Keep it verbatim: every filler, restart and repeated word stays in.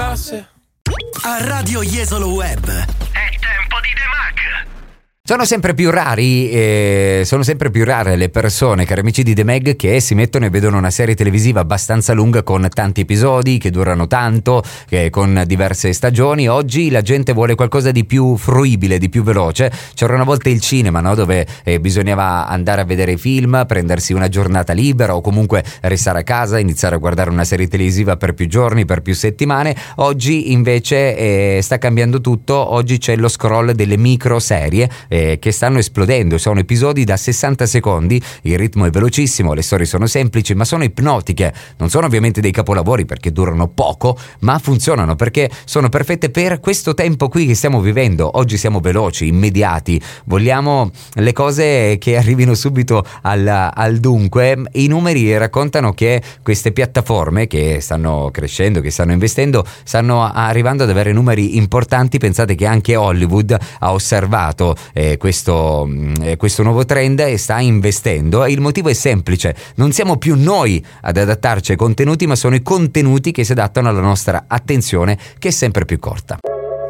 basse. A Radio Jesolo Web È tempo di The Mag. Sono sempre più rari, eh, sono sempre più rare le persone, cari amici di The Mag, che si mettono e vedono una serie televisiva abbastanza lunga con tanti episodi, che durano tanto, che con diverse stagioni. Oggi la gente vuole qualcosa di più fruibile, di più veloce. C'era una volta il cinema, no? Dove eh, bisognava andare a vedere film, prendersi una giornata libera o comunque restare a casa, iniziare a guardare una serie televisiva per più giorni, per più settimane. Oggi invece eh, sta cambiando tutto. Oggi c'è lo scroll delle micro serie eh, che stanno esplodendo. Sono episodi da sessanta secondi, il ritmo è velocissimo, le storie sono semplici ma sono ipnotiche. Non sono ovviamente dei capolavori perché durano poco, ma funzionano perché sono perfette per questo tempo qui che stiamo vivendo. Oggi siamo veloci, immediati, vogliamo le cose che arrivino subito al, al dunque. I numeri raccontano che queste piattaforme che stanno crescendo, che stanno investendo, stanno arrivando ad avere numeri importanti. Pensate che anche Hollywood ha osservato eh, questo, eh, questo nuovo trend e sta investendo. Il motivo è semplice: non siamo più noi ad adattarci ai contenuti, ma sono i contenuti che si adattano alla nostra attenzione, che è sempre più corta.